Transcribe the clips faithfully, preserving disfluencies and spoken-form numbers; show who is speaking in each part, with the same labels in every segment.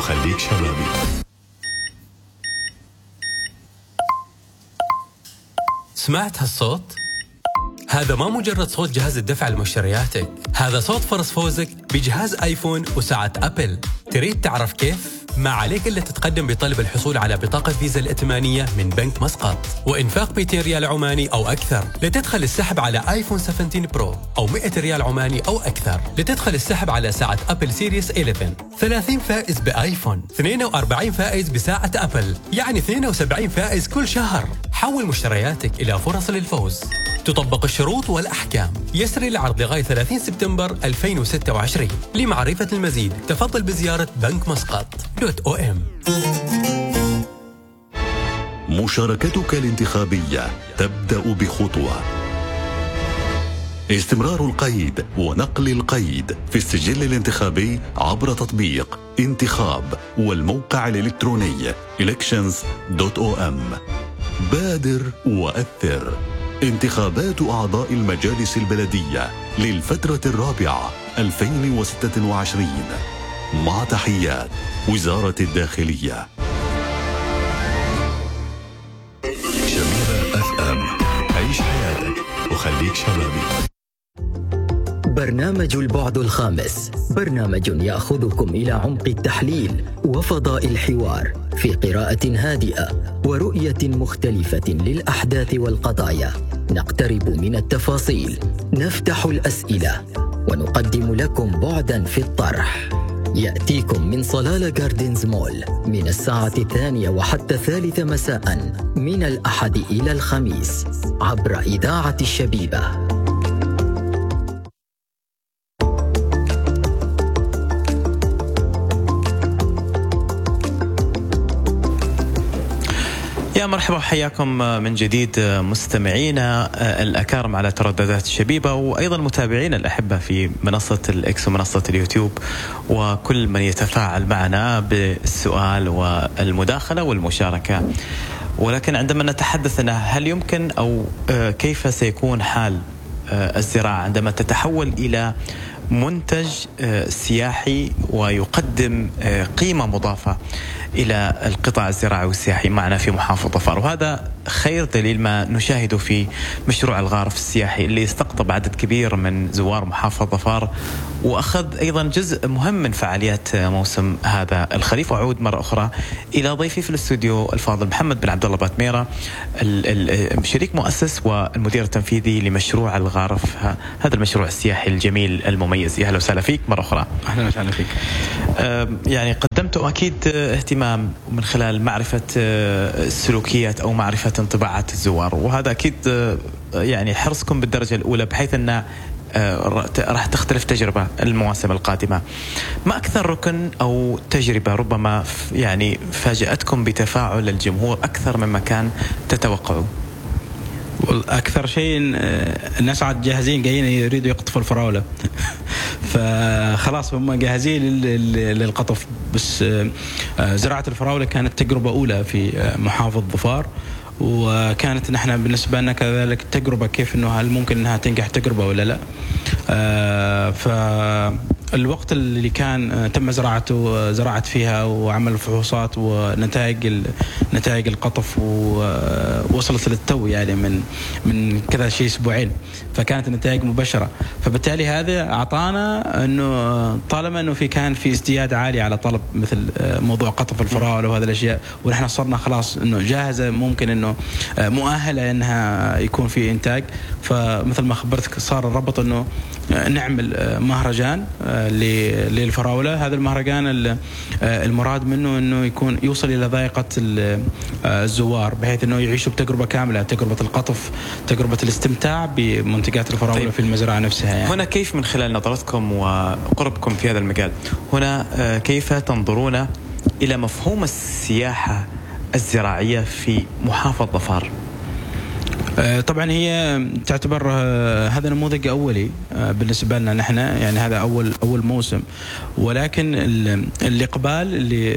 Speaker 1: وخليك شبابي.
Speaker 2: سمعت هالصوت؟ هذا ما مجرد صوت جهاز الدفع لمشترياتك، هذا صوت فرص فوزك بجهاز آيفون وساعة أبل. تريد تعرف كيف؟ ما عليك إلا تتقدم بطلب الحصول على بطاقة فيزا الائتمانية من بنك مسقط وإنفاق مئتين ريال عماني أو أكثر لتدخل السحب على آيفون سبعة عشر برو، أو مئة ريال عماني أو أكثر لتدخل السحب على ساعة أبل سيريس إحدى عشر، ثلاثين فائز بآيفون، اثنين وأربعين فائز بساعة أبل، يعني اثنين وسبعين فائز كل شهر. حول مشترياتك إلى فرص للفوز. تطبق الشروط والأحكام. يسري العرض لغاية ثلاثين سبتمبر ألفين وستة وعشرين. لمعرفة المزيد تفضل بزيارة بنك مسقط دوت أو إم.
Speaker 1: مشاركتك الانتخابية تبدأ بخطوة. استمرار القيد ونقل القيد في السجل الانتخابي عبر تطبيق انتخاب والموقع الإلكتروني إلكشنز دوت أو إم. بادر وأثر. انتخابات أعضاء المجالس البلدية للفترة الرابعة ألفين وستة وعشرين. مع تحيات وزارة الداخلية. شبيبة أف أم، عيش حياتك وخليك شبابي.
Speaker 3: برنامج البعد الخامس، برنامج يأخذكم إلى عمق التحليل وفضاء الحوار في قراءة هادئة ورؤية مختلفة للأحداث والقضايا. نقترب من التفاصيل، نفتح الأسئلة، ونقدم لكم بعداً في الطرح. يأتيكم من صلالة جاردنز مول من الساعة الثانية وحتى الثالثة مساء من الأحد إلى الخميس عبر إذاعة الشبيبة.
Speaker 4: يا مرحبا وحياكم من جديد مستمعينا الأكارم على ترددات الشبيبة، وأيضا متابعينا الأحبة في منصة الإكس ومنصة اليوتيوب، وكل من يتفاعل معنا بالسؤال والمداخلة والمشاركة. ولكن عندما نتحدث أن هل يمكن أو كيف سيكون حال الزراعة عندما تتحول إلى منتج سياحي ويقدم قيمة مضافة إلى القطاع الزراعي والسياحي معنا في محافظة ظفار، وهذا خير دليل ما نشاهده في مشروع الغارف السياحي اللي استقطب عدد كبير من زوار محافظة ظفار، وأخذ أيضا جزء مهم من فعاليات موسم هذا الخريف. وأعود مرة أخرى إلى ضيفي في الاستوديو الفاضل محمد بن عبد الله باتميرة، الشريك مؤسس والمدير التنفيذي لمشروع الغارف، هذا المشروع السياحي الجميل المميز. أهلا وسهلا فيك مرة أخرى.
Speaker 5: أهلا وسهلا فيك.
Speaker 4: يعني قدمتم أكيد اهتمام من خلال معرفة السلوكيات أو معرفة انطباعات الزوار، وهذا أكيد يعني حرصكم بالدرجة الأولى، بحيث أن راح تختلف تجربة المواسم القادمة. ما أكثر ركن أو تجربة ربما يعني فاجأتكم بتفاعل الجمهور أكثر مما كان تتوقعوا؟
Speaker 5: أكثر شيء الناس عاد جاهزين، جايين يريدوا يقطفوا الفراولة فخلاص هم جاهزين للقطف. بس زراعة الفراولة كانت تجربة أولى في محافظة ظفار، وكانت نحن بالنسبة لنا كذلك تجربة كيف إنه هل ممكن إنها تنجح تجربة ولا لا. فالوقت اللي كان تم زراعته زراعت فيها وعمل الفحوصات ونتائج نتائج القطف ووصلت للتو يعني من من كذا شيء أسبوعين، فكانت النتائج مباشرة. فبالتالي هذا أعطانا إنه طالما إنه في كان في ازدياد عالي على طلب مثل موضوع قطف الفراولة وهذه الأشياء، ونحن صرنا خلاص إنه جاهزة ممكن إنه مؤهلة إنها يكون في إنتاج. فمثل ما خبرتك صار الربط إنه نعمل مهرجان للفراولة. هذا المهرجان المراد منه إنه يكون يوصل إلى ذائقة الزوار، بحيث إنه يعيشوا بتجربة كاملة، تجربة القطف، تجربة الاستمتاع بمنتجات الفراولة. طيب. في المزرعة نفسها يعني.
Speaker 4: هنا كيف من خلال نظرتكم وقربكم في هذا المجال هنا كيف تنظرون إلى مفهوم السياحة الزراعية في محافظة ظفار؟
Speaker 5: طبعا هي تعتبر هذا نموذج أولي بالنسبة لنا نحن، يعني هذا أول أول موسم، ولكن الإقبال اللي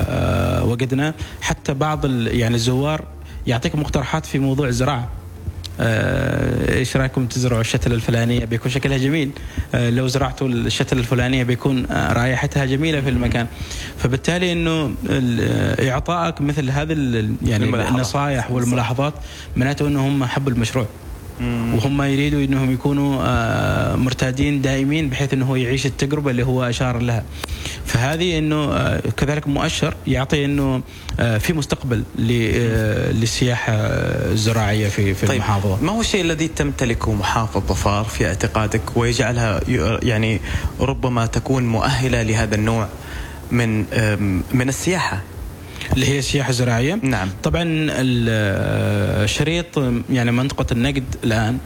Speaker 5: وجدنا حتى بعض يعني الزوار يعطيك مقترحات في موضوع الزراعة. ايش رايكم تزرعوا الشتله الفلانيه بيكون شكلها جميل، لو زرعتوا الشتله الفلانيه بيكون رائحتها جميله في المكان. فبالتالي انه اعطائك مثل هذه يعني النصائح والملاحظات معناته انه هم حبوا المشروع وهم يريدوا انهم يكونوا مرتادين دائمين بحيث انه هو يعيش التجربه اللي هو اشار لها. فهذه انه كذلك مؤشر يعطي انه في مستقبل للسياحه الزراعيه في في
Speaker 4: طيب
Speaker 5: المحافظه.
Speaker 4: ما هو الشيء الذي تمتلكه محافظ ظفار في اعتقادك ويجعلها يعني ربما تكون مؤهله لهذا النوع من من السياحه
Speaker 5: اللي هي السياحة الزراعية؟
Speaker 4: نعم.
Speaker 5: طبعا الشريط يعني منطقة النقد الآن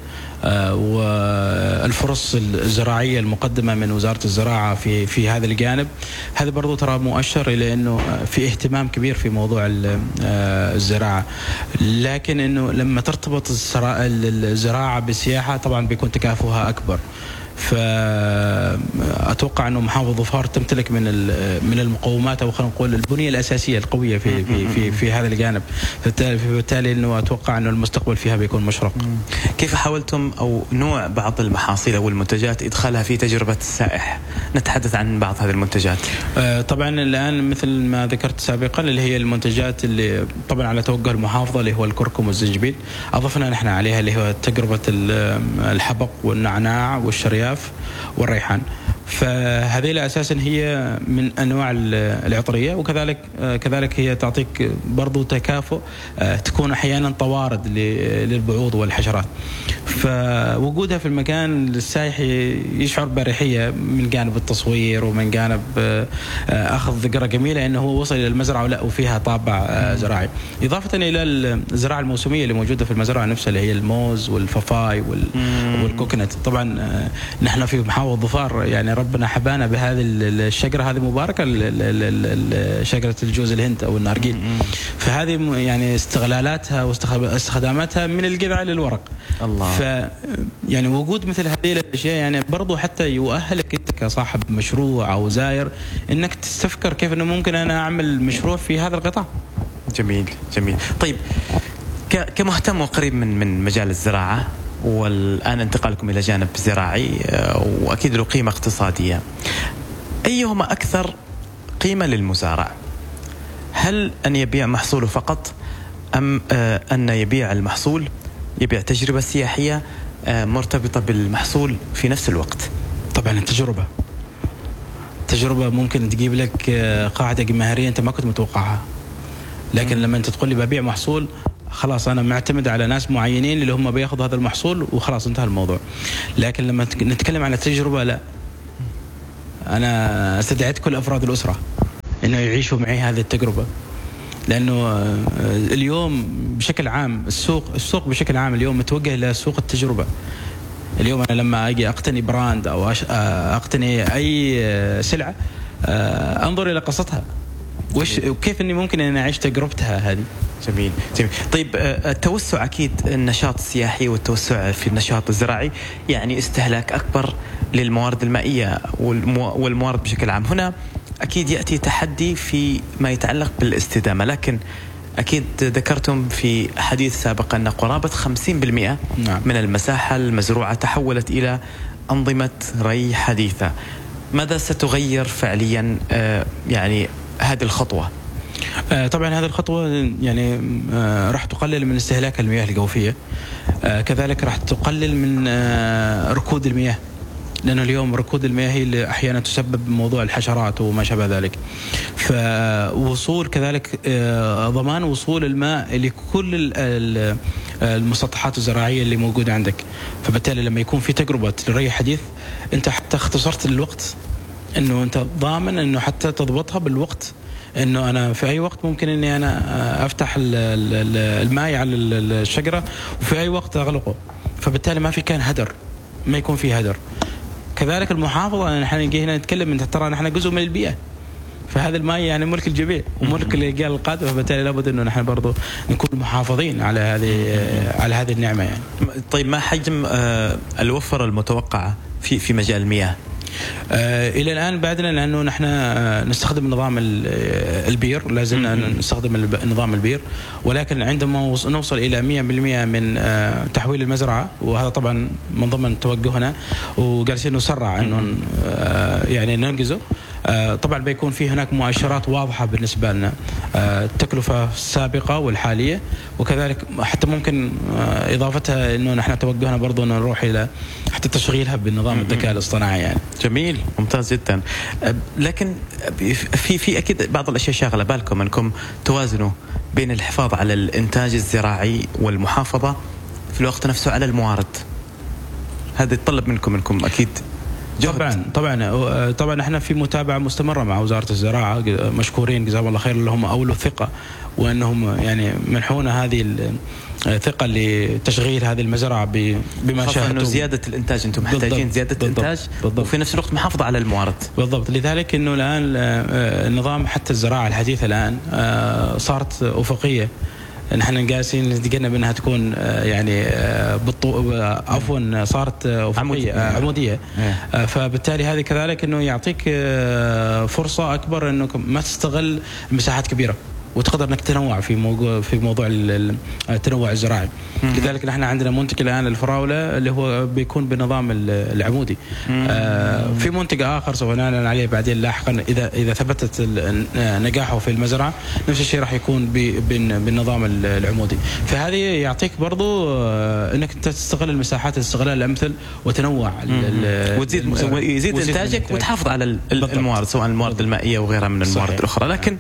Speaker 5: والفرص الزراعية المقدمة من وزارة الزراعة في في هذا الجانب، هذا برضو ترى مؤشر إلى أنه في اهتمام كبير في موضوع الزراعة. لكن أنه لما ترتبط الزراعة بالسياحة طبعا بيكون تكافؤها أكبر. فأتوقع أنه محافظة ظفار تمتلك من من المقومات أو خلينا نقول البنية الأساسية القوية في في في, في هذا الجانب، فبالتالي أنه أتوقع أنه المستقبل فيها بيكون مشرق.
Speaker 4: كيف حاولتم أو نوع بعض المحاصيل أو المنتجات إدخالها في تجربة السائح؟ نتحدث عن بعض هذه المنتجات.
Speaker 5: طبعا الآن مثل ما ذكرت سابقا اللي هي المنتجات اللي طبعا على توجه المحافظة اللي هو الكركم والزنجبيل، أضفنا نحن عليها اللي هو تجربة الحبق والنعناع والشرياف والريحان. فهذه اساسا هي من انواع العطريه، وكذلك كذلك هي تعطيك برضو تكافؤ، تكون احيانا طوارد للبعوض والحشرات. فوجودها في المكان السائح يشعر باريحيه من جانب التصوير ومن جانب اخذ ذكرى جميله انه هو وصل الى المزرعه ولا وفيها طابع زراعي، اضافه الى الزراعه الموسميه اللي موجوده في المزرعه نفسها اللي هي الموز والففاي والكوكونات. طبعا نحن في محافظه ظفار يعني ربنا حبانا بهذه الشجره هذه مباركه، شجره الجوز الهند او النارجيل. فهذه يعني استغلالاتها واستخداماتها من الجذع للورق. الله. ف يعني وجود مثل هذه الاشياء يعني برضو حتى يؤهلك انت كصاحب مشروع او زائر انك تستفكر كيف انه ممكن انا اعمل مشروع في هذا القطاع.
Speaker 4: جميل جميل. طيب كمهتم وقريب من من مجال الزراعه والآن انتقالكم إلى جانب زراعي وأكيد له قيمة اقتصادية، أيهما أكثر قيمة للمزارع؟ هل أن يبيع محصوله فقط أم أن يبيع المحصول يبيع تجربة سياحية مرتبطة بالمحصول في نفس الوقت؟
Speaker 5: طبعا التجربة تجربة ممكن تجيب لك قاعدة جماهيرية أنت ما كنت متوقعها، لكن لما أنت تقول لي ببيع محصول خلاص أنا معتمد على ناس معينين اللي هم بياخذوا هذا المحصول وخلاص انتهى الموضوع. لكن لما نتكلم عن التجربة لا، أنا استدعيت كل أفراد الأسرة إنه يعيشوا معي هذه التجربة، لأنه اليوم بشكل عام السوق السوق بشكل عام اليوم متوجه إلى سوق التجربة. اليوم أنا لما أجي أقتني براند أو أقتني أي سلعة أنظر إلى قصتها وش وكيف إني ممكن أن أعيش تجربتها هذه.
Speaker 4: جميل جميل. طيب التوسع أكيد النشاط السياحي والتوسع في النشاط الزراعي يعني استهلاك أكبر للموارد المائية والموارد بشكل عام. هنا أكيد يأتي تحدي في ما يتعلق بالاستدامة، لكن أكيد ذكرتم في حديث سابق أن قرابة خمسين بالمئة نعم. من المساحة المزروعة تحولت إلى أنظمة ري حديثة. ماذا ستغير فعليا يعني هذه الخطوة؟
Speaker 5: طبعا هذه الخطوة يعني راح تقلل من استهلاك المياه الجوفية، كذلك راح تقلل من ركود المياه، لأنه اليوم ركود المياه هي اللي أحيانا تسبب موضوع الحشرات وما شابه ذلك. فوصول كذلك ضمان وصول الماء لكل المسطحات الزراعية اللي موجودة عندك. فبالتالي لما يكون في تجربة ري حديث أنت حتى اختصرت الوقت، أنه أنت ضامن أنه حتى تضبطها بالوقت، انه انا في اي وقت ممكن اني انا افتح الماء على الشجره وفي اي وقت اغلقه، فبالتالي ما في كان هدر، ما يكون في هدر. كذلك المحافظه نحن نجي هنا نتكلم انت ترى نحن جزء من البيئه، فهذا الماء يعني ملك الجميع وملك الاجيال القادمه، فبالتالي لابد انه نحن برضو نكون محافظين على هذه على هذه النعمه يعني.
Speaker 4: طيب ما حجم الوفره المتوقعه في في مجال المياه؟
Speaker 5: آه الى الان بعدنا، لانه نحن آه نستخدم نظام البير، لازلنا نستخدم نظام البير، ولكن عندما نوصل الى مئة بالمئة من آه تحويل المزرعه، وهذا طبعا من ضمن توجهنا وجالسين نسرع انه آه يعني ننجزه. آه طبعا بيكون في هناك مؤشرات واضحه بالنسبه لنا، آه التكلفه السابقه والحاليه، وكذلك حتى ممكن آه اضافتها انه نحن توجهنا برضه انه نروح الى حتى تشغيلها بالنظام الذكاء الاصطناعي يعني.
Speaker 4: جميل، ممتاز جدا. لكن في في اكيد بعض الاشياء شاغله بالكم، انكم توازنوا بين الحفاظ على الانتاج الزراعي والمحافظه في الوقت نفسه على الموارد. هذا يتطلب منكم انكم اكيد جهد.
Speaker 5: طبعا طبعا طبعا احنا في متابعه مستمره مع وزاره الزراعه، مشكورين جزاهم الله خير اللي هم اولوا الثقه، وانهم يعني منحونا هذه الثقه لتشغيل هذه المزرعه بما شاء
Speaker 4: انه زياده الانتاج، انتم محتاجين زياده
Speaker 5: بالضبط
Speaker 4: الانتاج
Speaker 5: بالضبط
Speaker 4: وفي نفس الوقت محافظه على الموارد.
Speaker 5: بالضبط، لذلك انه الان النظام حتى الزراعه الحديثه الان صارت افقيه، نحن قاسين نتجنب انها تكون يعني بالطو... عفوا صارت افقيه عموديه، فبالتالي هذه كذلك انه يعطيك فرصه اكبر انه ما تستغل مساحات كبيره، وتقدر انك تنوع في موضوع في موضوع التنوع الزراعي. لذلك نحن عندنا منتج الان الفراوله اللي هو بيكون بالنظام العمودي. آه في منتج اخر سوف نعلن عليه بعدين لاحقا اذا اذا ثبتت نجاحه في المزرعه، نفس الشيء راح يكون بالنظام العمودي. فهذه يعطيك برضو آه انك تستغل المساحات الاستغلال الامثل وتنوع
Speaker 4: وتزيد ويزيد انتاجك وتحافظ على الموارد، سواء الموارد المائيه وغيرها من الموارد صحيح. الاخرى. لكن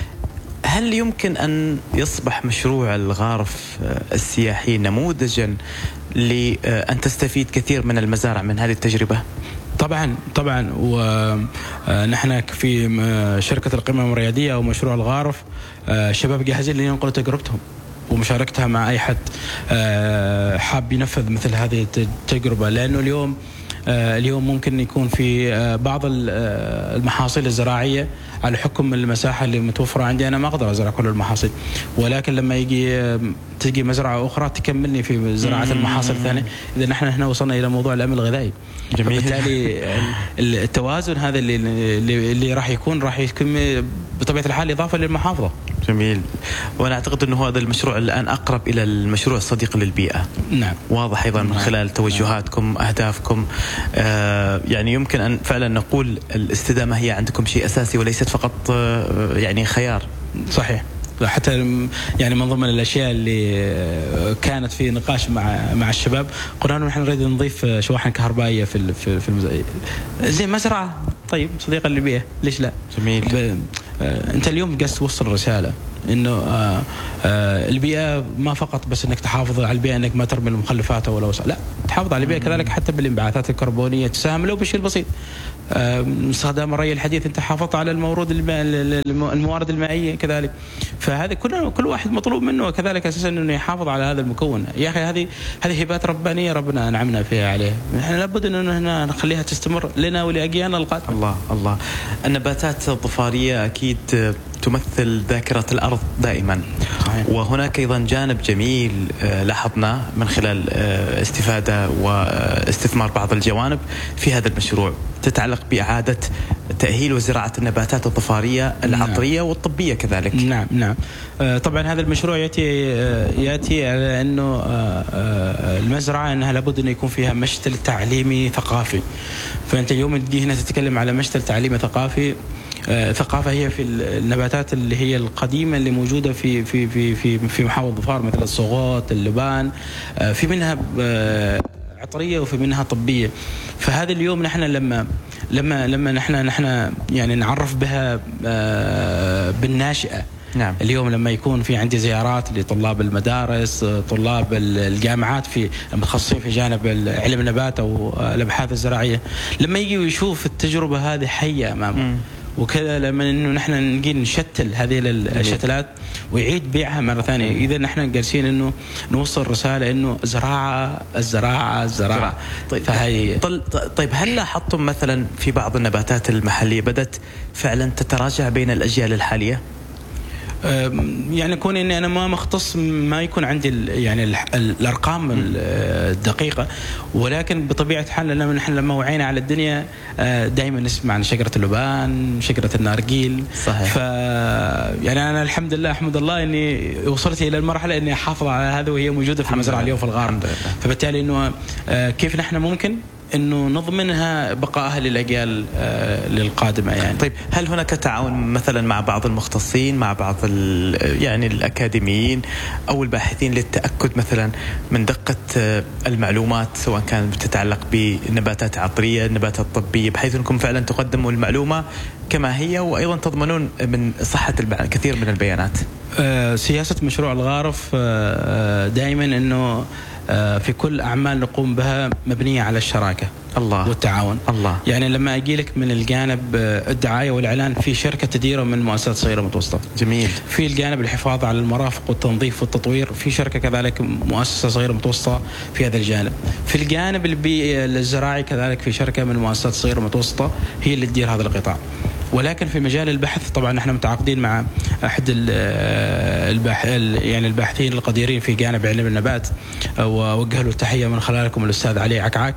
Speaker 4: هل يمكن أن يصبح مشروع الغارف السياحي نموذجا لأن تستفيد كثير من المزارع من هذه التجربة؟
Speaker 5: طبعا طبعا، ونحن في شركة القمم الريادية ومشروع الغارف شباب جاهزين لينقلوا تجربتهم ومشاركتها مع أي حد حاب ينفذ مثل هذه التجربة، لأنه اليوم اليوم ممكن يكون في بعض المحاصيل الزراعية على حكم المساحة اللي متوفرة عندي، أنا ما أقدر أزرع كل المحاصيل، ولكن لما يجي تجي مزرعة أخرى تكملني في زراعة المحاصيل الثانية، إذا نحن هنا وصلنا إلى موضوع الأمن الغذائي.
Speaker 4: جميل.
Speaker 5: بالتالي التوازن هذا اللي اللي, اللي راح يكون راح يكون بطبيعة الحال إضافة للمحافظة.
Speaker 4: جميل. وأنا أعتقد أنه هذا المشروع الآن أقرب إلى المشروع الصديق للبيئة.
Speaker 5: نعم.
Speaker 4: واضح أيضا من خلال توجهاتكم أهدافكم. آه يعني يمكن أن فعلا نقول الاستدامة هي عندكم شيء أساسي وليست فقط آه يعني خيار.
Speaker 5: صحيح. حتى يعني من ضمن الاشياء اللي كانت في نقاش مع مع الشباب، قلنا نحن نريد نضيف شواحن كهربائيه في في في المز... زي مزرعه، طيب صديقه للبيئه ليش لا؟
Speaker 4: جميل.
Speaker 5: ب... انت اليوم قاعد توصل رساله انه آآ آآ البيئه ما فقط بس انك تحافظ على البيئه انك ما ترمي المخلفات ولا وصل. لا، تحافظ على البيئه كذلك حتى بالانبعاثات الكربونيه، تساهم لو بشيء بسيط. استخدام الري الحديث انت حافظت على المورود الماء الموارد المائيه كذلك. فهذه كل كل واحد مطلوب منه كذلك اساسا انه يحافظ على هذا المكون. يا اخي هذه هذه هبات ربانيه ربنا انعمنا فيها عليه، احنا لابد انه هنا نخليها تستمر لنا ولاجيالنا القادمه.
Speaker 4: الله الله. النباتات الظفاريه اكيد تمثل ذاكرة الأرض دائما. صحيح. وهناك أيضا جانب جميل لاحظنا من خلال استفادة واستثمار بعض الجوانب في هذا المشروع تتعلق بإعادة تأهيل وزراعة النباتات الظفارية العطرية نعم. والطبية كذلك.
Speaker 5: نعم نعم. طبعا هذا المشروع يأتي يأتي على أنه المزرعة أنها لابد أن يكون فيها مشتل تعليمي ثقافي. فأنت اليوم تجي هنا تتكلم على مشتل تعليمي ثقافي. ثقافة هي في النباتات اللي هي القديمة اللي موجودة في في في في في محافظة ظفار مثل الصوغات، اللبان، في منها عطرية وفي منها طبية. فهذا اليوم نحن لما لما لما نحن نحن يعني نعرف بها بالناشئة.
Speaker 4: نعم.
Speaker 5: اليوم لما يكون في عندي زيارات لطلاب المدارس، طلاب الجامعات في المتخصصين في جانب علم النبات او الابحاث الزراعية، لما يجي ويشوف التجربة هذه حية امامه وكذا، لما انه نحن نجي نشتل هذه الشتلات ويعيد بيعها مره ثانيه، اذا نحن جالسين انه نوصل رساله انه زراعه الزراعه الزراعه.
Speaker 4: طيب فهي طيب هل لاحظتم مثلا في بعض النباتات المحليه بدات فعلا تتراجع بين الاجيال الحاليه؟
Speaker 5: يعني كون اني انا ما مختص ما يكون عندي يعني الارقام الدقيقه، ولكن بطبيعه حال لما نحن لما وعينا على الدنيا دائما نسمع عن شجره اللبان، شجره النارجيل.
Speaker 4: صحيح.
Speaker 5: ف يعني انا الحمد لله احمد الله اني وصلت الى المرحله اني احافظ على هذا وهي موجوده في المزرعه اليوم في الغار. فبالتالي انه كيف نحن ممكن انه نضمنها بقائها للاجيال للقادمه يعني.
Speaker 4: طيب هل هناك تعاون مثلا مع بعض المختصين، مع بعض يعني الاكاديميين او الباحثين للتاكد مثلا من دقه المعلومات سواء كانت تتعلق بنباتات عطريه، النباتات الطبيه، بحيث انكم فعلا تقدموا المعلومه كما هي وايضا تضمنون من صحه الكثير من البيانات؟
Speaker 5: سياسه مشروع الغارف دائما انه في كل أعمال نقوم بها مبنية على الشراكة
Speaker 4: الله
Speaker 5: والتعاون.
Speaker 4: الله.
Speaker 5: يعني لما أجي لك من الجانب الدعاية والإعلان في شركة تديره من مؤسسات صغيرة متوسطة.
Speaker 4: جميل.
Speaker 5: في الجانب الحفاظ على المرافق والتنظيف والتطوير في شركة كذلك مؤسسة صغيرة متوسطة في هذا الجانب. في الجانب البيئي الزراعي كذلك في شركة من مؤسسات صغيرة متوسطة هي اللي تدير هذا القطاع. ولكن في مجال البحث طبعا نحن متعاقدين مع احد الباح يعني الباحثين القديرين في جانب علم النبات، واوجه له التحيه من خلالكم الاستاذ علي عكعك.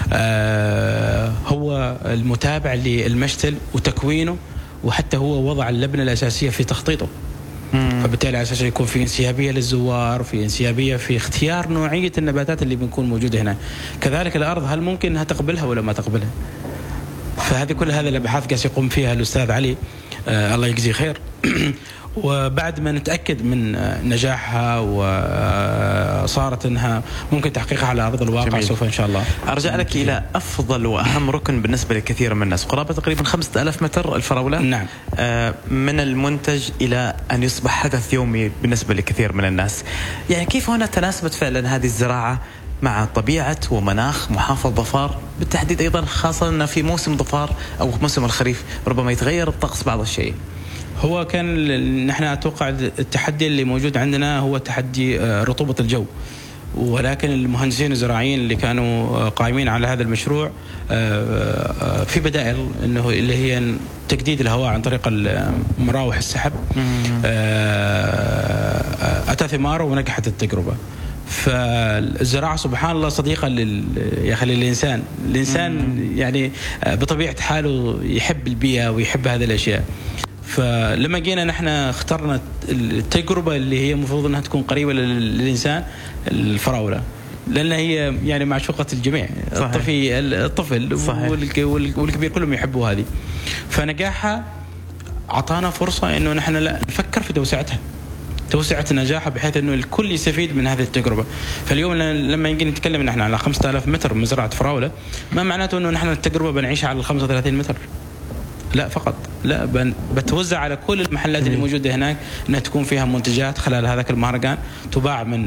Speaker 5: هو المتابع للمشتل وتكوينه، وحتى هو وضع اللبنه الاساسيه في تخطيطه. فبالتالي على اساس يكون في انسيابيه للزوار، في انسيابيه في اختيار نوعيه النباتات اللي بنكون موجوده هنا. كذلك الارض هل ممكن انها تقبلها ولا ما تقبلها؟ فهذه كل هذه الابحاث قاعد يقوم فيها الاستاذ علي آه الله يجزيه خير. وبعد ما نتاكد من نجاحها وصارت انها ممكن تحقيقها على ارض الواقع جميل. سوف ان شاء الله
Speaker 4: ارجع لك الى افضل واهم ركن بالنسبه لكثير من الناس، قرابه تقريبا خمسة آلاف متر الفراوله.
Speaker 5: نعم.
Speaker 4: آه من المنتج الى ان يصبح حدث يومي بالنسبه لكثير من الناس. يعني كيف هنا تناسبت فعلا هذه الزراعه مع طبيعة ومناخ محافظ ظفار بالتحديد، أيضا خاصة أن في موسم ظفار أو موسم الخريف ربما يتغير الطقس بعض الشيء؟
Speaker 5: هو كان نحن أتوقع التحدي اللي موجود عندنا هو تحدي رطوبة الجو، ولكن المهندسين الزراعيين اللي كانوا قائمين على هذا المشروع في بدائل انه اللي هي تجديد الهواء عن طريق مراوح السحب. أتى ثماره ونجحت التجربة. فالزراعة سبحان الله صديقة لل يا خلي الإنسان، الإنسان مم. يعني بطبيعة حاله يحب البيئة ويحب هذه الأشياء. فلما جينا نحن اخترنا التجربة اللي هي المفروض أنها تكون قريبة للإنسان، الفراولة، لأن هي يعني معشوقة الجميع. صحيح. الطفل الطفل صحيح. والكبير كلهم يحبوا هذه. فنجاحها أعطانا فرصة إنه نحن لا نفكر في توسعتها، توسعة نجاحها بحيث انه الكل يستفيد من هذه التجربة. فاليوم لما نجي نتكلم نحن على خمسة آلاف متر مزرعة فراولة، ما معناته انه نحن التجربة بنعيشها على خمسة وثلاثين متر، لا فقط، لا بتوزع على كل المحلات اللي موجودة هناك انها تكون فيها منتجات خلال هذاك المهرجان تباع من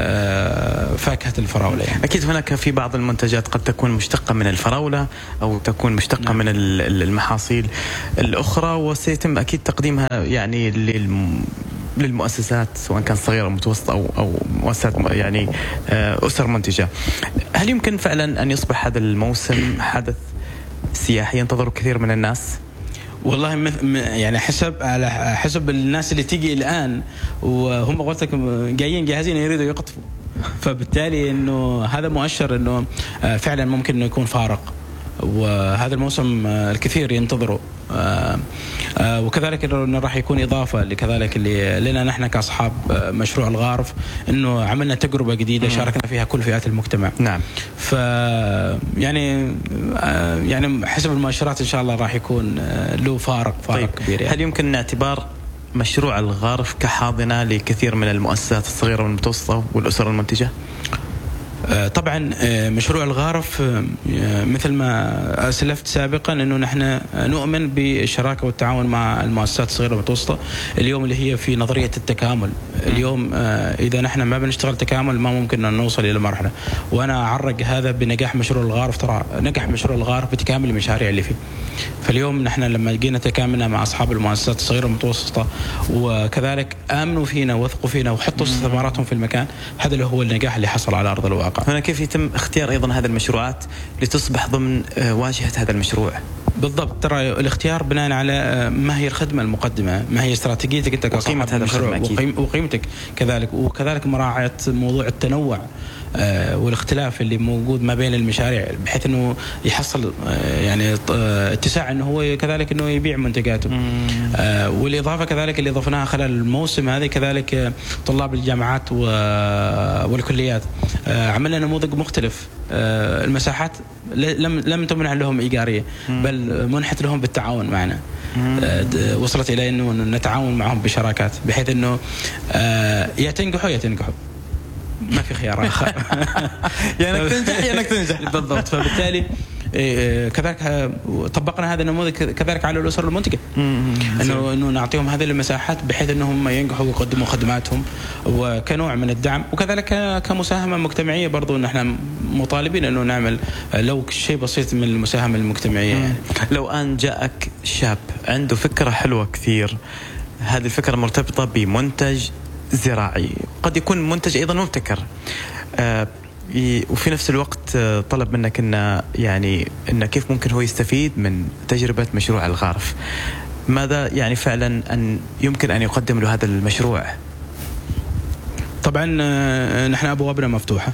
Speaker 5: فاكهة الفراولة يعني.
Speaker 4: اكيد هناك في بعض المنتجات قد تكون مشتقة من الفراولة او تكون مشتقة نعم. من المحاصيل الاخرى، وسيتم اكيد تقديمها يعني للم للمؤسسات سواء كان صغيرة أو متوسطة أو أو مؤسسات يعني أسر منتجة. هل يمكن فعلا أن يصبح هذا الموسم حدث سياحي ينتظره كثير من الناس؟
Speaker 5: والله يعني حسب على حسب الناس اللي تيجي الآن وهم قلت لك جايين جاهزين يريدوا يقطفوا، فبالتالي إنه هذا مؤشر إنه فعلا ممكن إنه يكون فارق، وهذا الموسم الكثير ينتظره. وكذلك انه راح يكون اضافه لكذلك اللي لنا نحن كاصحاب مشروع الغارف، انه عملنا تجربه جديده شاركنا فيها كل فئات المجتمع.
Speaker 4: نعم.
Speaker 5: ف يعني يعني حسب المؤشرات ان شاء الله راح يكون له فارق فارق طيب. كبير يعني.
Speaker 4: هل يمكن اعتبار مشروع الغارف كحاضنه لكثير من المؤسسات الصغيره والمتوسطه والاسر المنتجه؟
Speaker 5: طبعا مشروع الغارف مثل ما أسلفت سابقا أنه نحن نؤمن بالشراكة والتعاون مع المؤسسات الصغيرة والمتوسطة اليوم اللي هي في نظرية التكامل. اليوم إذا نحن ما بنشتغل تكامل ما ممكن أن نوصل إلى مرحلة، وأنا أعرق هذا بنجاح مشروع الغارف. ترى نجح مشروع الغارف بتكامل المشاريع اللي فيه. فاليوم نحن لما جينا تكاملنا مع أصحاب المؤسسات الصغيرة والمتوسطة وكذلك آمنوا فينا وثقوا فينا وحطوا استثماراتهم في المكان، هذا اللي هو النجاح اللي حصل على أرض الواقع. الموقع.
Speaker 4: هنا كيف يتم اختيار أيضا هذه المشروعات لتصبح ضمن واجهة هذا المشروع؟
Speaker 5: بالضبط، ترى الاختيار بناء على ما هي الخدمة المقدمة، ما هي استراتيجيتك أنت
Speaker 4: وقيمة هذا المشروع
Speaker 5: وقيمتك كذلك، وكذلك مراعاة موضوع التنوع والاختلاف اللي موجود ما بين المشاريع، بحيث انه يحصل يعني اتساع انه هو كذلك انه يبيع منتجاته. والاضافه كذلك اللي ضفناها خلال الموسم هذه كذلك طلاب الجامعات والكليات، عملنا نموذج مختلف. المساحات لم لم تمنح لهم ايجاريه، بل منحت لهم بالتعاون معنا. وصلت الى انه نتعاون معهم بشراكات، بحيث انه يا تنجحوا يا تنجحوا، ما في خيار آخر.
Speaker 4: يا انك تنجح يا انك تنجح.
Speaker 5: بالضبط. فبالتالي كذلك طبقنا هذا النموذج كذلك على الأسر المنتجة، انه انه نعطيهم هذه المساحات بحيث انهم ينجحوا ويقدموا خدماتهم وكنوع من الدعم، وكذلك كمساهمة مجتمعية برضو نحن مطالبين انه نعمل لو شيء بسيط من المساهمة المجتمعية. يعني
Speaker 4: لو ان جاءك شاب عنده فكرة حلوة كثير، هذه الفكرة مرتبطة بمنتج زراعي، قد يكون منتج أيضا مبتكر، آه وفي نفس الوقت آه طلب منك إن يعني إن كيف ممكن هو يستفيد من تجربة مشروع الغارف، ماذا يعني فعلا أن يمكن أن يقدم له هذا المشروع؟
Speaker 5: طبعا آه نحن أبوابنا مفتوحة،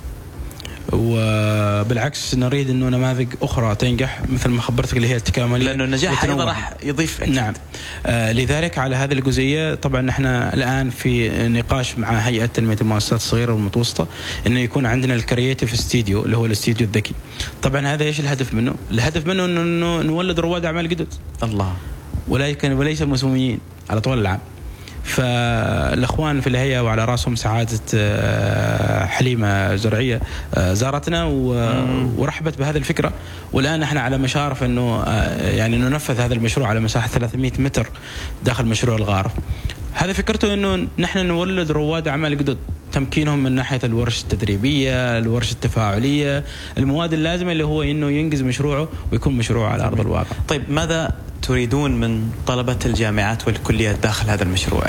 Speaker 5: وبالعكس نريد انه نماذج اخرى تنجح مثل ما خبرتك اللي هي التكامليه،
Speaker 4: لانه النجاح ايضا راح يضيف أكيد.
Speaker 5: نعم. آه لذلك على هذه الجزئيه طبعا نحن الان في نقاش مع هيئه تنميه المؤسسات الصغيره والمتوسطه انه يكون عندنا الكرياتيف استوديو اللي هو الاستوديو الذكي. طبعا هذا ايش الهدف منه؟ الهدف منه انه نولد رواد اعمال جدد.
Speaker 4: الله.
Speaker 5: ولكن وليس مسؤولين على طول العام. فالأخوان في الهيئة وعلى رأسهم سعادة حليمة زرعية زارتنا ورحبت بهذه الفكرة، والآن نحن على مشارف أنه يعني ننفذ هذا المشروع على مساحة ثلاثمئة متر داخل مشروع الغارف. هذا فكرته أنه نحن نولد رواد أعمال جدد، تمكينهم من ناحية الورش التدريبية، الورش التفاعلية، المواد اللازمة اللي هو أنه ينجز مشروعه ويكون مشروع على أرض الواقع.
Speaker 4: طيب ماذا تريدون من طلبة الجامعات والكليات داخل هذا المشروع؟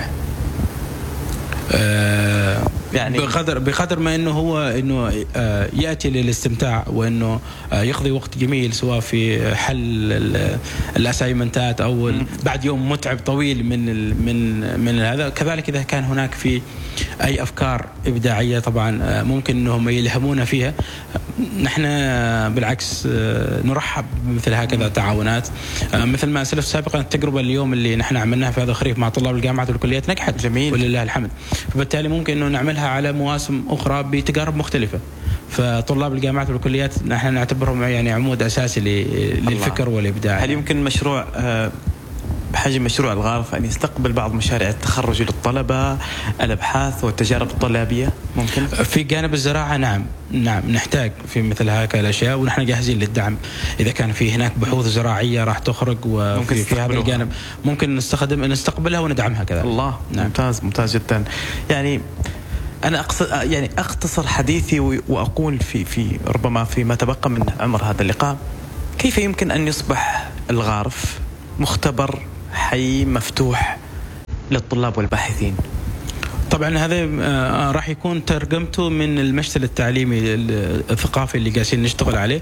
Speaker 5: آه يعني بقدر بقدر ما انه هو انه آه ياتي للاستمتاع، وانه آه يقضي وقت جميل سواء في حل الاسايمنتات او بعد يوم متعب طويل من من من هذا. كذلك اذا كان هناك في اي افكار ابداعيه طبعا آه ممكن انهم يلهمونا فيها، نحن بالعكس آه نرحب بمثل هكذا تعاونات. آه مثل ما اسلفت سابقا التجربه اليوم اللي نحن عملناها في هذا الخريف مع طلاب الجامعات والكليات نجحت
Speaker 4: جميل
Speaker 5: ولله الحمد. فبالتالي ممكن انه نعملها على مواسم اخرى بتجارب مختلفه. فطلاب الجامعات والكليات نحن نعتبرهم يعني عمود اساسي للفكر والابداع.
Speaker 4: هل يمكن مشروع بحجم مشروع الغارف ان يستقبل بعض مشاريع التخرج للطلبه، الابحاث والتجارب الطلابيه؟ ممكن
Speaker 5: في جانب الزراعه نعم نعم نحتاج في مثل هكذا الاشياء، ونحن جاهزين للدعم. اذا كان في هناك بحوث زراعيه راح تخرج وفي في هذا الجانب ممكن نستخدم نستقبلها وندعمها كذا.
Speaker 4: الله. نعم. ممتاز ممتاز جدا. يعني أنا أقصد يعني أختصر حديثي وأقول في في ربما فيما تبقى من عمر هذا اللقاء، كيف يمكن أن يصبح الغارف مختبر حي مفتوح للطلاب والباحثين؟
Speaker 5: طبعا هذا راح يكون ترجمته من المشتل التعليمي الثقافي اللي قاعدين نشتغل عليه،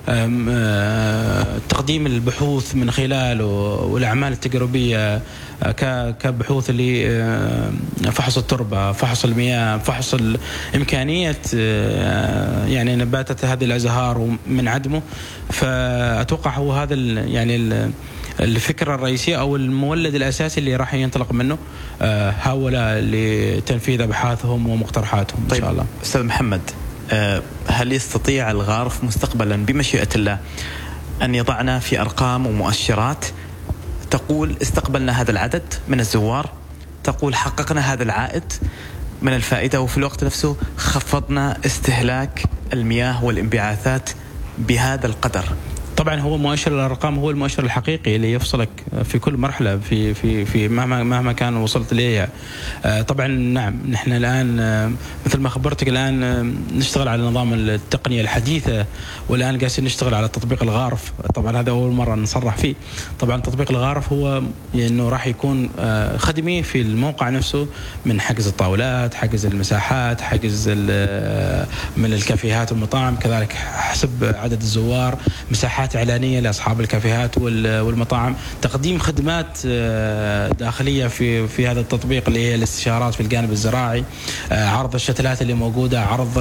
Speaker 5: تقديم البحوث من خلاله والأعمال التجريبية كبحوث لفحص التربة، فحص المياه، فحص إمكانية يعني نباتات هذه الأزهار من عدمه. فأتوقع هو هذا يعني الفكرة الرئيسية أو المولد الأساسي اللي راح ينطلق منه هؤلاء لتنفيذ أبحاثهم ومقترحاتهم.
Speaker 4: طيب
Speaker 5: إن شاء الله.
Speaker 4: أستاذ محمد، هل يستطيع الغارف مستقبلا بمشيئة الله أن يضعنا في أرقام ومؤشرات تقول استقبلنا هذا العدد من الزوار، تقول حققنا هذا العائد من الفائدة، وفي الوقت نفسه خفضنا استهلاك المياه والانبعاثات بهذا القدر؟
Speaker 5: طبعا هو مؤشر الارقام هو المؤشر الحقيقي اللي يفصلك في كل مرحله في في في مهما مهما كان وصلت ليه. طبعا نعم نحن الان مثل ما خبرتك الان نشتغل على نظام التقنيه الحديثه، والان قاعدين نشتغل على تطبيق الغارف. طبعا هذا اول مره نصرح فيه. طبعا تطبيق الغارف هو انه راح يكون خدمي في الموقع نفسه، من حجز الطاولات، حجز المساحات، حجز من الكافيهات والمطاعم، كذلك حسب عدد الزوار، مساحات إعلانية لأصحاب الكافيهات والمطاعم، تقديم خدمات داخلية في في هذا التطبيق اللي هي الاستشارات في الجانب الزراعي، عرض الشتلات اللي موجودة، عرض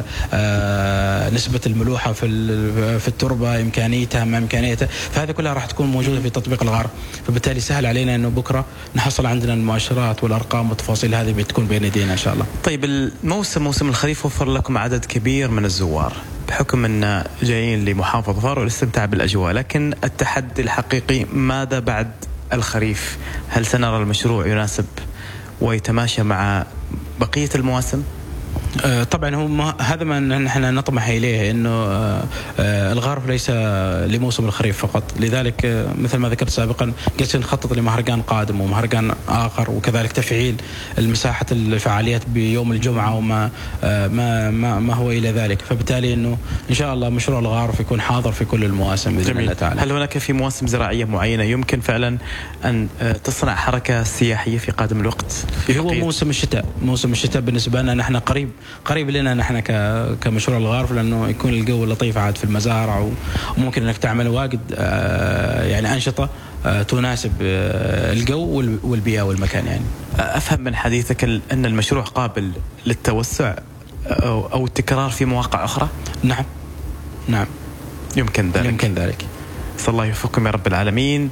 Speaker 5: نسبة الملوحة في في التربة، إمكانيتها ما إمكانيتها، فهذا كلها راح تكون موجودة في تطبيق الغارف. فبالتالي سهل علينا إنه بكرة نحصل عندنا المؤشرات والأرقام والتفاصيل هذه بتكون بين يدينا إن شاء الله.
Speaker 4: طيب الموسم موسم الخريف وفر لكم عدد كبير من الزوار بحكم أن جايين لمحافظة ظفار والاستمتاع بالأجواء، لكن التحدي الحقيقي ماذا بعد الخريف؟ هل سنرى المشروع يناسب ويتماشى مع بقية المواسم؟
Speaker 5: طبعا هو هذا ما نحن نطمح اليه، انه الغارف ليس لموسم الخريف فقط، لذلك مثل ما ذكرت سابقا جالسين نخطط لمهرجان قادم ومهرجان اخر، وكذلك تفعيل المساحه الفعاليات بيوم الجمعه وما ما ما, ما هو الى ذلك. فبالتالي انه ان شاء الله مشروع الغارف يكون حاضر في كل المواسم باذن الله تعالى.
Speaker 4: هل هناك في مواسم زراعيه معينه يمكن فعلا ان تصنع حركه سياحيه في قادم الوقت؟
Speaker 5: هو موسم الشتاء. موسم الشتاء بالنسبه لنا نحن قريب قريب لنا نحن كمشروع الغارف، لانه يكون الجو لطيف عاد في المزارع، وممكن انك تعمل واجد يعني انشطه تناسب الجو والبيئه والمكان. يعني
Speaker 4: افهم من حديثك ان المشروع قابل للتوسع او التكرار في مواقع اخرى؟
Speaker 5: نعم نعم
Speaker 4: يمكن ذلك.
Speaker 5: يمكن ذلك.
Speaker 4: صلى الله يوفقكم يا رب العالمين.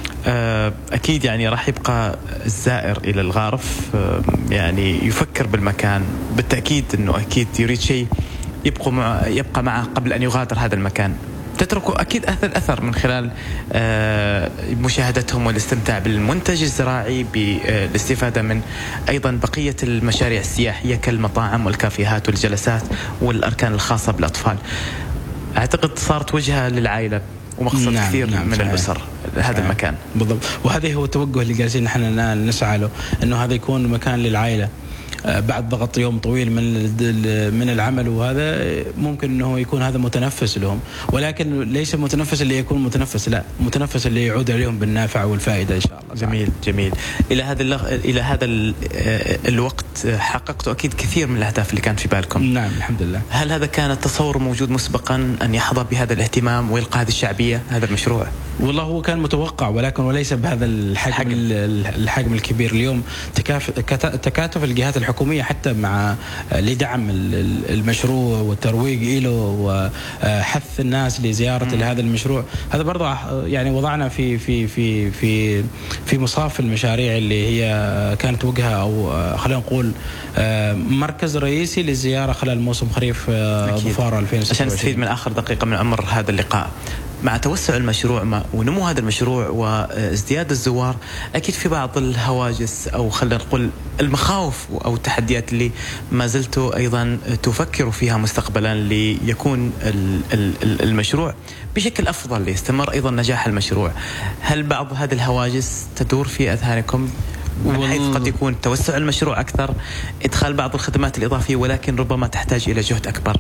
Speaker 4: أكيد يعني راح يبقى الزائر إلى الغارف يعني يفكر بالمكان، بالتأكيد أنه أكيد يريد شيء يبقى مع يبقى معه قبل أن يغادر هذا المكان. تتركوا أكيد أثر أثر من خلال مشاهدتهم والاستمتاع بالمنتج الزراعي، بالاستفادة من أيضا بقية المشاريع السياحية كالمطاعم والكافيهات والجلسات والأركان الخاصة بالأطفال. أعتقد صارت وجهة للعائلة ومقصد نعم كثير نعم من الأسر هذا المكان.
Speaker 5: بالضبط، وهذا هو التوجه اللي جالسين نحن نسعى له، انه هذا يكون مكان للعائله بعد ضغط يوم طويل من من العمل، وهذا ممكن انه يكون هذا متنفس لهم، ولكن ليس متنفس اللي يكون متنفس، لا متنفس اللي يعود عليهم بالنافع والفائده ان شاء الله.
Speaker 4: جميل جميل. الى هذا الى هذا الوقت حققتوا اكيد كثير من الاهداف اللي كانت في بالكم.
Speaker 5: نعم الحمد لله.
Speaker 4: هل هذا كان التصور موجود مسبقا ان يحظى بهذا الاهتمام ويلقى هذه الشعبيه هذا المشروع؟
Speaker 5: والله هو كان متوقع، ولكن وليس بهذا الحجم الحجم الكبير. اليوم تكاتف الجهات الحكوميه حتى مع لدعم المشروع والترويج له وحث الناس لزياره م. هذا المشروع. هذا برضه يعني وضعنا في في في في في مصاف المشاريع اللي هي كانت وجهه او خلينا نقول مركز رئيسي للزياره خلال موسم خريف ظفار ألفين وستة وعشرين.
Speaker 4: عشان نستفيد من اخر دقيقه من عمر هذا اللقاء، مع توسع المشروع ونمو هذا المشروع وازدياد الزوار، أكيد في بعض الهواجس أو خلينا نقول المخاوف أو التحديات اللي ما زلتوا أيضا تفكروا فيها مستقبلا ليكون المشروع بشكل أفضل ليستمر أيضا نجاح المشروع. هل بعض هذه الهواجس تدور في أذهانكم من حيث قد يكون توسع المشروع أكثر، إدخال بعض الخدمات الإضافية ولكن ربما تحتاج إلى جهد أكبر؟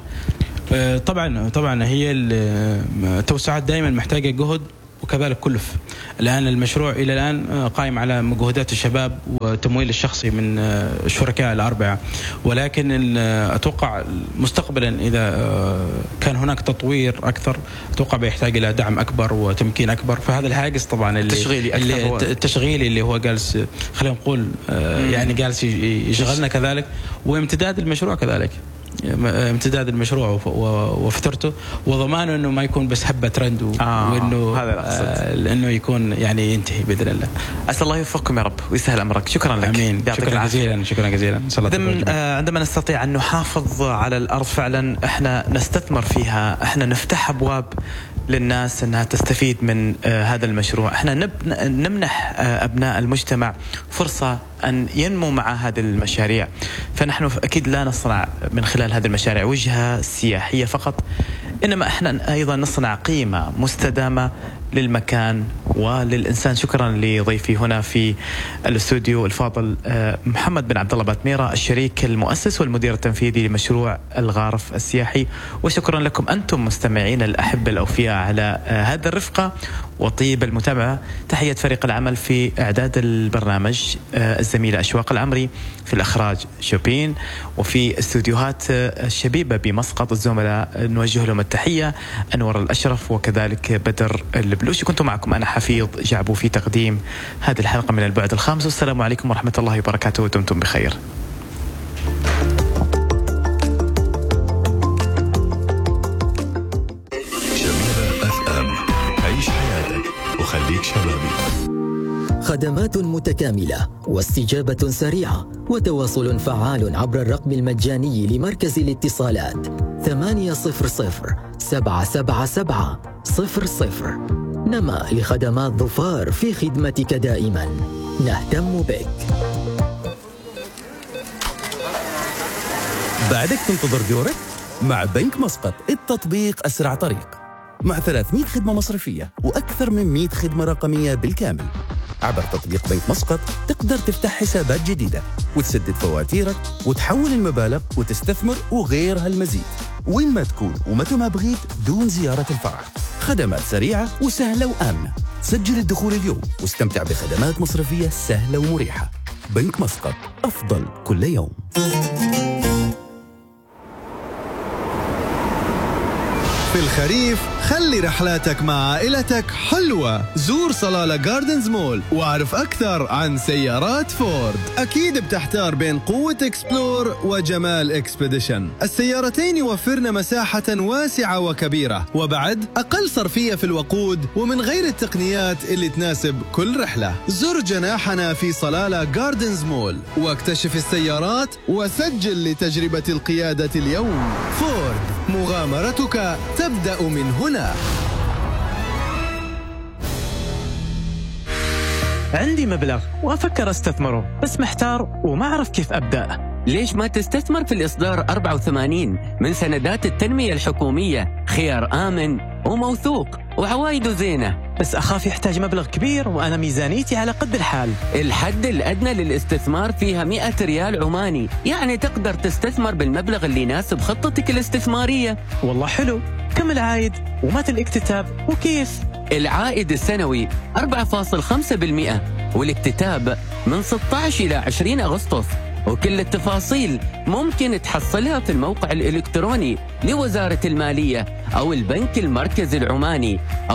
Speaker 5: طبعا طبعا هي التوسعات دائما محتاجه جهد وكذلك كلف. الان المشروع الى الان قائم على مجهودات الشباب وتمويل الشخصي من الشركاء الاربعه، ولكن اتوقع مستقبلا اذا كان هناك تطوير اكثر اتوقع بيحتاج الى دعم اكبر وتمكين اكبر. فهذا الهاجس طبعا
Speaker 4: التشغيلي اللي
Speaker 5: هو التشغيلي اللي هو جالس خلينا نقول يعني جالس يشغلنا كذلك، وامتداد المشروع كذلك، امتداد المشروع وفترته وضمانه انه ما يكون بس هبه ترند
Speaker 4: آه
Speaker 5: وانه آه لانه يكون يعني ينتهي باذن الله.
Speaker 4: اسال الله يوفقكم يا رب ويسهل امرك. شكرا لك.
Speaker 5: امين. شكرا جزيلا. شكرا جزيلا.
Speaker 4: آه عندما نستطيع ان نحافظ على الارض فعلا احنا نستثمر فيها، احنا نفتح ابواب للناس انها تستفيد من آه هذا المشروع، احنا نمنح آه ابناء المجتمع فرصه ان ينمو مع هذه المشاريع. فنحن اكيد لا نصنع من خلال هذه المشاريع وجهه سياحيه فقط، إنما إحنا أيضا نصنع قيمة مستدامة للمكان وللإنسان. شكرا لضيفي هنا في الاستوديو الفاضل محمد بن عبد الله باتميرة، الشريك المؤسس والمدير التنفيذي لمشروع الغارف السياحي. وشكرا لكم أنتم مستمعين الأحبة الأوفياء على هذا الرفقة وطيب المتابعة. تحية فريق العمل في إعداد البرنامج الزميلة أشواق العمري، في الإخراج شوبين، وفي استوديوهات الشبيبة بمسقط الزملاء نوجه لهم التحية أنور الأشرف وكذلك بدر البلوشي. كنت معكم أنا حفيظ جعبو في تقديم هذه الحلقة من البعد الخامس، والسلام عليكم ورحمة الله وبركاته ودمتم بخير.
Speaker 1: شبيبة اف ام، عيش حياتك وخليك شبابي.
Speaker 3: خدمات متكاملة واستجابة سريعة وتواصل فعال عبر الرقم المجاني لمركز الاتصالات ثمانية صفر صفر سبعة سبعة سبعة صفر صفر. نما لخدمات ظفار في خدمتك دائما، نهتم بك.
Speaker 6: بعدك تنتظر دورك؟ مع بنك مسقط التطبيق أسرع طريق، مع ثلاثمئة خدمة مصرفية وأكثر من مئة خدمة رقمية بالكامل. عبر تطبيق بنك مسقط تقدر تفتح حسابات جديدة وتسدد فواتيرك وتحول المبالغ وتستثمر وغيرها المزيد، وين ما تكون ومتى ما بغيت دون زيارة الفرع. خدمات سريعة وسهلة وآمنة. سجل الدخول اليوم واستمتع بخدمات مصرفية سهلة ومريحة. بنك مسقط، أفضل كل يوم.
Speaker 7: في الخريف خلي رحلاتك مع عائلتك حلوة. زور صلالة جاردنز مول واعرف أكثر عن سيارات فورد. أكيد بتحتار بين قوة إكسبلور وجمال إكسبيديشن. السيارتين يوفرن مساحة واسعة وكبيرة، وبعد أقل صرفية في الوقود، ومن غير التقنيات اللي تناسب كل رحلة. زر جناحنا في صلالة جاردنز مول واكتشف السيارات وسجل لتجربة القيادة اليوم. فورد، مغامرتك تبدأ من هنا.
Speaker 4: عندي مبلغ وأفكر أستثمره، بس محتار وما أعرف كيف أبدأ.
Speaker 8: ليش ما تستثمر في الإصدار أربعة وثمانين من سندات التنمية الحكومية؟ خيار آمن وموثوق وعوايده زينة.
Speaker 4: بس أخاف يحتاج مبلغ كبير وأنا ميزانيتي على قد الحال.
Speaker 8: الحد الأدنى للاستثمار فيها مئة ريال عماني، يعني تقدر تستثمر بالمبلغ اللي يناسب خطتك الاستثمارية.
Speaker 4: والله حلو. كم العائد ومتى الاكتتاب وكيف؟
Speaker 8: العائد السنوي أربعة فاصلة خمسة بالمئة والاكتتاب من ستة عشر إلى عشرين أغسطس. وكل التفاصيل ممكن تحصلها في الموقع الإلكتروني لوزارة المالية أو البنك المركزي العماني أو